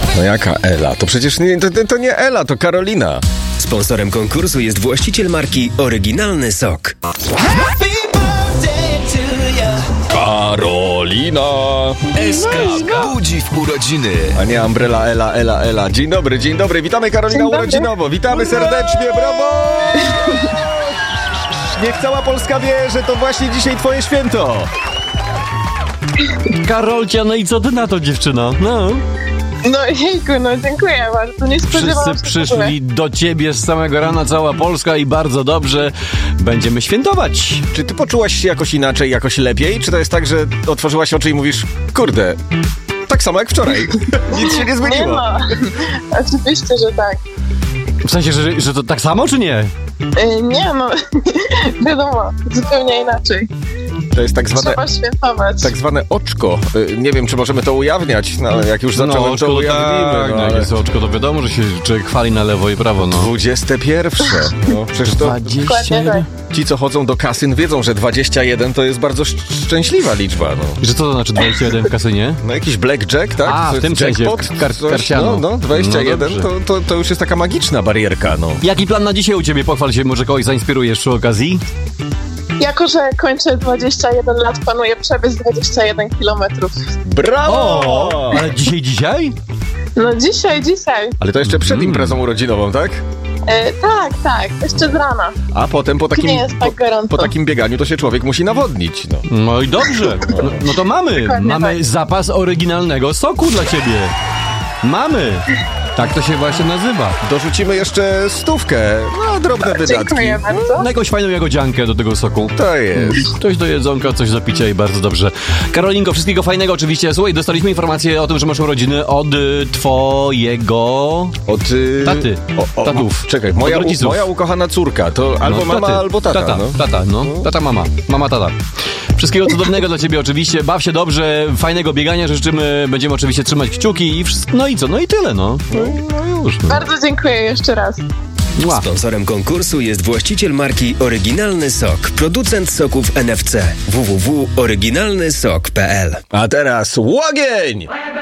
No jaka Ela? To przecież to nie Ela, to Karolina. Sponsorem konkursu jest właściciel marki Oryginalny Sok. Karolina! SK budzi w urodziny. A nie Umbrella, Ela. Dzień dobry. Witamy Karolina urodzinowo. Witamy serdecznie, brawo! Niech cała Polska wie, że to właśnie dzisiaj twoje święto. Karolcia, no i co ty na to, dziewczyno? No. No jejku, dziękuję bardzo. Nie spodziewałam się. Wszyscy przyszli do ciebie z samego rana, cała Polska i bardzo dobrze. Będziemy świętować. Czy ty poczułaś się jakoś inaczej, jakoś lepiej? Czy to jest tak, że otworzyłaś oczy i mówisz, kurde, tak samo jak wczoraj. Nic się nie zmieniło. Nie no, oczywiście, że tak. W sensie, że to tak samo, czy nie? Nie no, wiadomo, zupełnie inaczej. To jest Trzeba świętować. tak zwane oczko. Nie wiem, czy możemy to ujawniać, no ale jak już zacząłem, oczko to ujawnimy. Tak, no, jak ale... jest oczko, to wiadomo, że się człowiek chwali na lewo i prawo, no. 21. No, przecież to 21. ci, co chodzą do kasyn, wiedzą, że 21 to jest bardzo szczęśliwa liczba. No. I że co to znaczy 21 w kasynie? No jakiś blackjack, tak? A, To w tym jest sensie, jackpot, karciano. No, 21 No to już jest taka magiczna barierka, no. Jaki plan na dzisiaj u ciebie? Pochwal się, może kogoś zainspirujesz przy okazji? Jako, że kończę 21 lat, planuję przebiec 21 kilometrów. Brawo! Ale dzisiaj? No dzisiaj. Ale to jeszcze przed imprezą urodzinową, tak? Tak, jeszcze z rana. A potem Nie jest tak gorąco. po takim bieganiu to się człowiek musi nawodnić, no. No i dobrze. No to mamy tak. zapas oryginalnego soku dla ciebie. Mamy. Tak to się właśnie nazywa. Dorzucimy jeszcze 100, no drobne wydatki. Dziękuję bardzo. Na jakąś fajną jagodziankę do tego soku. To jest. Coś do jedzonka, coś do picia i bardzo dobrze. Karolinko, wszystkiego fajnego oczywiście. Słuchaj, dostaliśmy informację o tym, że masz urodziny od twojego... Od taty. Tatów. Czekaj, rodziców. moja ukochana córka. To albo mama, taty. albo tata. Tata, Tata, mama. Mama, tata. Wszystkiego cudownego dla ciebie oczywiście. Baw się dobrze, fajnego biegania życzymy. Będziemy oczywiście trzymać kciuki i wszystko. No i co? No i tyle, no. No już. No. Bardzo dziękuję jeszcze raz. Mua. Sponsorem konkursu jest właściciel marki Oryginalny Sok, producent soków NFC. www.oryginalnysok.pl. A teraz łogień!